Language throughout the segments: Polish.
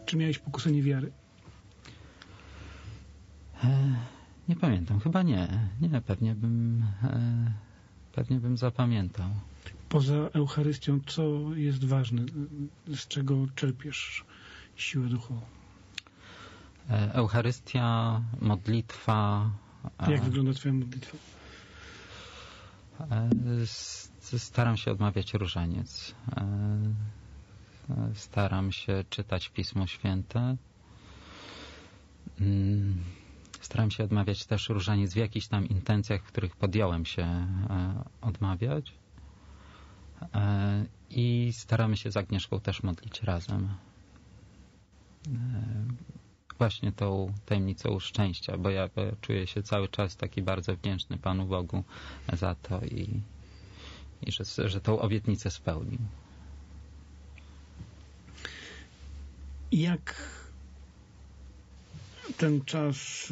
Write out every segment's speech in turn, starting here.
Czy miałeś pokusę niewiary? Nie pamiętam, chyba nie. Nie, pewnie bym zapamiętał. Poza Eucharystią, co jest ważne? Z czego czerpiesz siłę duchową? Eucharystia, modlitwa. Jak wygląda twoja modlitwa? Staram się odmawiać różaniec. Staram się czytać Pismo Święte. Staram się odmawiać też różaniec w jakichś tam intencjach, w których podjąłem się odmawiać. I staramy się z Agnieszką też modlić razem. Właśnie tą tajemnicą szczęścia, bo ja czuję się cały czas taki bardzo wdzięczny Panu Bogu za to i że tą obietnicę spełnił. Jak ten czas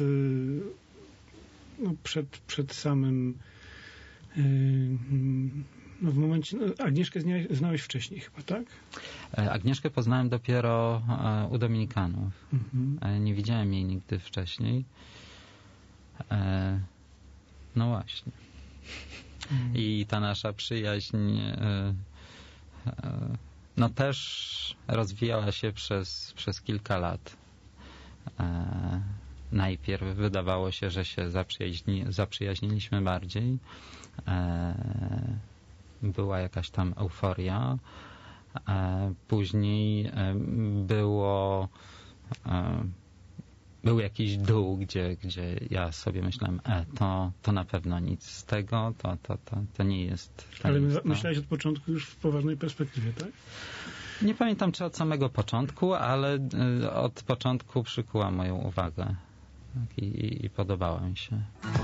przed samym w momencie... Agnieszkę znałeś wcześniej chyba, tak? Agnieszkę poznałem dopiero u Dominikanów. Nie widziałem jej nigdy wcześniej. No właśnie. I ta nasza przyjaźń no też rozwijała się przez kilka lat. Najpierw wydawało się, że się zaprzyjaźniliśmy bardziej. Była jakaś tam euforia. Później był jakiś dół, gdzie ja sobie myślałem, to na pewno nic z tego, to nie jest... Ale myślałeś od początku już w poważnej perspektywie, tak? Nie pamiętam, czy od samego początku, ale od początku przykuła moją uwagę. I podobała mi się.